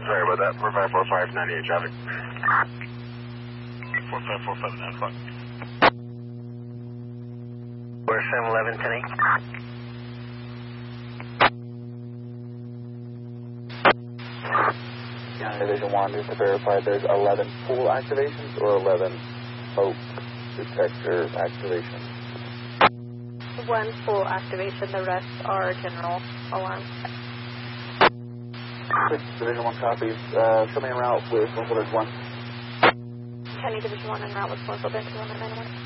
Sorry about that. 4545, 98 traffic. 4545, 9 o'clock. We're 711, 10-8. Yeah, Division 1, just to verify, there's 11 full activations or 11 smoke detector activations? One full activation, the rest are general alarms. Division 1 copies. Show me en route with Winfield 1. County Division 1 en route with Winfield 1 991.